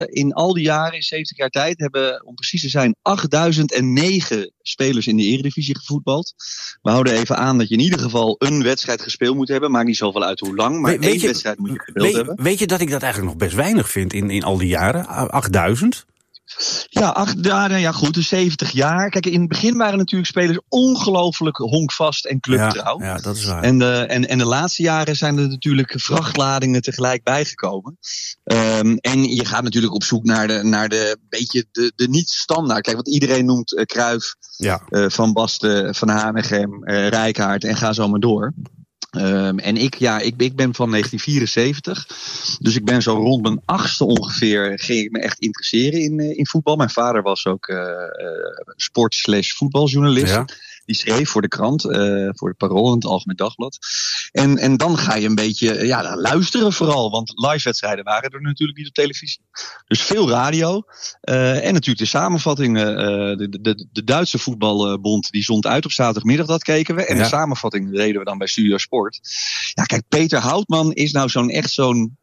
in al die jaren, in 70 jaar tijd, hebben, om precies te zijn, 8009 spelers in de Eredivisie gevoetbald. We houden even aan dat je in ieder geval een wedstrijd gespeeld moet hebben. Maakt niet zoveel uit hoe lang, maar één wedstrijd moet je gespeeld hebben. Weet je dat ik dat eigenlijk nog best weinig vind in al die jaren? 8000? Ja, goed, dus 70 jaar. Kijk, in het begin waren natuurlijk spelers ongelooflijk honkvast en clubtrouw. Ja, dat is waar. En de laatste jaren zijn er natuurlijk vrachtladingen tegelijk bijgekomen. En je gaat natuurlijk op zoek naar de beetje de niet-standaard. Kijk, wat iedereen noemt Cruijff, Van Basten, Van Hanegem, Rijkaard en ga zo maar door. En ik ben van 1974. Dus ik ben zo rond mijn 8e ongeveer ging ik me echt interesseren in voetbal. Mijn vader was ook sport/voetbaljournalist. Ja. Die schreef voor de krant, voor het Parool en het Algemeen Dagblad. En dan ga je een beetje luisteren vooral. Want live wedstrijden waren er natuurlijk niet op televisie. Dus veel radio. En natuurlijk de samenvattingen. De Duitse voetbalbond die zond uit op zaterdagmiddag. Dat keken we. En de samenvatting deden we dan bij Studio Sport. Ja, kijk, Peter Houtman is nou zo'n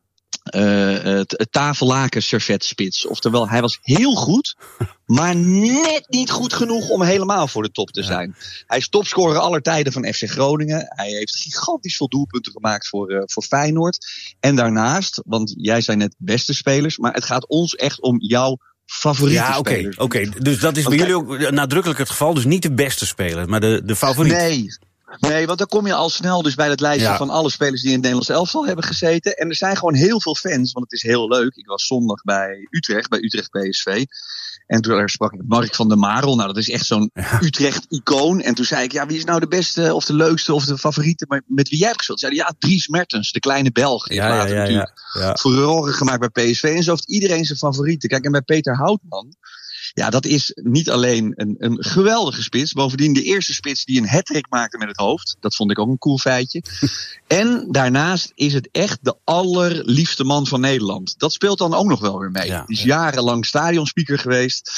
tafellaken servetspits. Oftewel, hij was heel goed, maar net niet goed genoeg om helemaal voor de top te zijn. Hij is topscorer aller tijden van FC Groningen. Hij heeft gigantisch veel doelpunten gemaakt voor Feyenoord. En daarnaast, want jij zei net beste spelers, maar het gaat ons echt om jouw favoriete spelers. Oké. Dus dat is bij jullie ook nadrukkelijk het geval. Dus niet de beste speler, maar de favoriet. Nee, want dan kom je al snel dus bij het lijstje van alle spelers die in het Nederlands elftal hebben gezeten. En er zijn gewoon heel veel fans, want het is heel leuk. Ik was zondag bij Utrecht PSV. En toen sprak ik met Mark van der Marel. Nou, dat is echt zo'n Utrecht-icoon. En toen zei ik, wie is nou de beste of de leukste of de favoriete maar met wie jij hebt gespeeld? Zei hij, Dries Mertens, de kleine Belg. Die heeft later natuurlijk furoren gemaakt bij PSV. En zo heeft iedereen zijn favorieten. Kijk, en bij Peter Houtman, dat is niet alleen een geweldige spits. Bovendien de eerste spits die een hat-trick maakte met het hoofd. Dat vond ik ook een cool feitje. En daarnaast is het echt de allerliefste man van Nederland. Dat speelt dan ook nog wel weer mee. Die is jarenlang stadionspeaker geweest.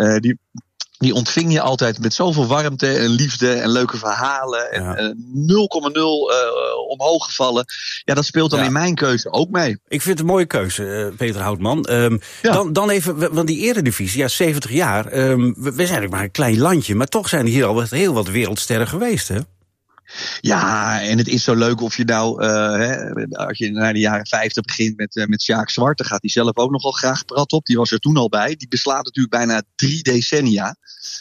Die ontving je altijd met zoveel warmte en liefde en leuke verhalen. En 0,0 omhoog gevallen. Ja, dat speelt dan in mijn keuze ook mee. Ik vind het een mooie keuze, Peter Houtman. Dan even, want die Eredivisie, 70 jaar. We zijn eigenlijk maar een klein landje. Maar toch zijn er hier al heel wat wereldsterren geweest, hè? Ja, en het is zo leuk of je nou, als je naar de jaren 50 begint met Sjaak Zwart, dan gaat hij zelf ook nogal graag prat op. Die was er toen al bij. Die beslaat natuurlijk bijna 3 decennia.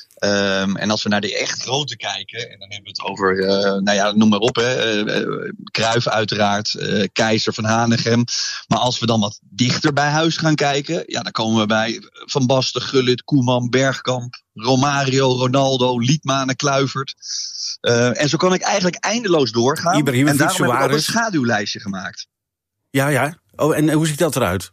En als we naar de echt grote kijken, en dan hebben we het over, noem maar op, Cruijff uiteraard, Keizer, Van Hanegem. Maar als we dan wat dichter bij huis gaan kijken, dan komen we bij Van Basten, Gullit, Koeman, Bergkamp, Romario, Ronaldo, Liedmanen, Kluivert. En zo kan ik eigenlijk eindeloos doorgaan. En daarom heb ik ook een schaduwlijstje gemaakt. Ja. Oh, en hoe ziet dat eruit?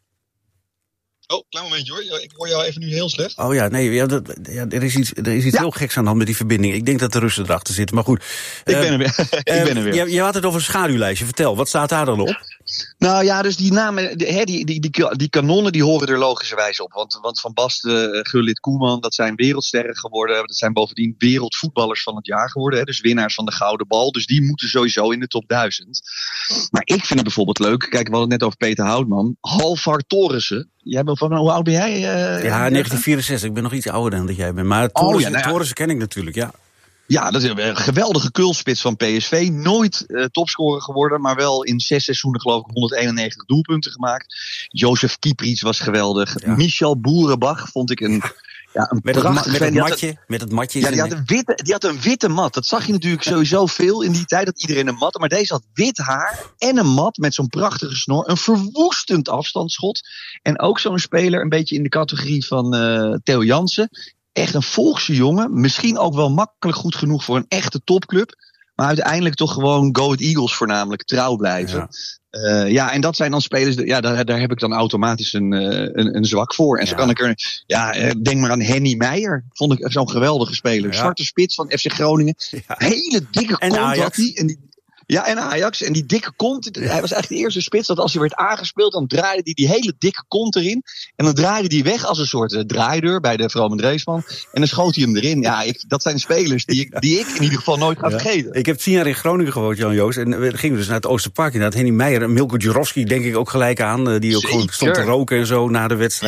Oh, klein momentje hoor. Ik hoor jou even nu heel slecht. Oh ja, nee, er is iets heel geks aan de hand met die verbinding. Ik denk dat de Russen erachter zitten, maar goed. Ik ben er weer. Je had het over een schaduwlijstje. Vertel, wat staat daar dan op? Nou ja, dus die namen, die kanonnen, die horen er logischerwijs op. Want Van Basten, Gullit, Koeman, dat zijn wereldsterren geworden. Dat zijn bovendien wereldvoetballers van het jaar geworden. Dus winnaars van de Gouden Bal. Dus die moeten sowieso in de top 1000. Maar ik vind het bijvoorbeeld leuk. Kijk, we hadden het net over Peter Houtman. Halvar Torissen. Hoe oud ben jij? 1964. Ik ben nog iets ouder dan dat jij bent. Maar Torissen ken ik natuurlijk, ja. Ja, dat is een geweldige kulspits van PSV. Nooit topscorer geworden, maar wel in 6 seizoenen geloof ik 191 doelpunten gemaakt. Jozef Kieprits was geweldig. Ja. Michel Boerenbach vond ik een prachtig met het matje. Ja, die had een witte mat. Dat zag je natuurlijk sowieso veel in die tijd, dat iedereen een mat. Maar deze had wit haar en een mat met zo'n prachtige snor. Een verwoestend afstandsschot. En ook zo'n speler, een beetje in de categorie van Theo Jansen. Echt een volkse jongen. Misschien ook wel makkelijk goed genoeg voor een echte topclub. Maar uiteindelijk toch gewoon Go Ahead Eagles voornamelijk trouw blijven. Ja. En dat zijn dan spelers, daar heb ik dan automatisch een zwak voor. En zo kan ik denk maar aan Henny Meijer. Vond ik zo'n geweldige speler. Zwarte spits van FC Groningen. Hele dikke kont had hij. En Ajax. En die dikke kont. Hij was eigenlijk de eerste spits dat als hij werd aangespeeld, dan draaide hij die hele dikke kont erin. En dan draaide hij weg als een soort draaideur bij de Vroom en Dreesman. En dan schoot hij hem erin. Ja, dat zijn spelers die ik in ieder geval nooit ga vergeten. Ik heb 10 jaar in Groningen gewoond, Jan-Joos. En we gingen dus naar het Oosterpark. Inderdaad, Henny Meijer en Milko Jurovski denk ik ook gelijk aan. Die ook gewoon stond te roken en zo na de wedstrijd.